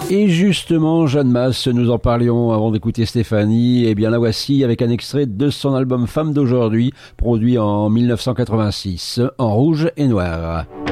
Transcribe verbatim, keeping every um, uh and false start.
Et justement, Jeanne Masse, nous en parlions avant d'écouter Stéphanie, et bien la voici avec un extrait de son album Femme d'aujourd'hui, produit en mille neuf cent quatre-vingt-six, en rouge et noir.